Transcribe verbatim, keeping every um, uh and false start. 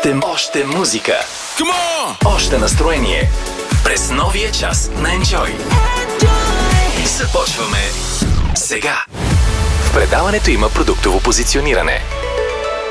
Още, още музика. Още настроение. През новия час на Enjoy. Започваме сега. В предаването има продуктово позициониране.